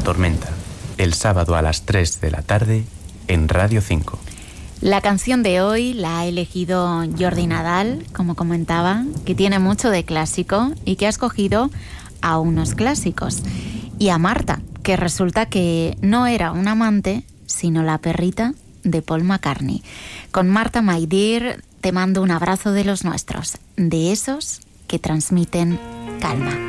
Tormenta, el sábado a las 3 de la tarde en Radio 5. La canción de hoy la ha elegido Jordi Nadal, como comentaba, que tiene mucho de clásico y que ha escogido a unos clásicos. Y a Marta, que resulta que no era un amante, sino la perrita de Paul McCartney. Con Marta, my dear, te mando un abrazo de los nuestros, de esos que transmiten calma.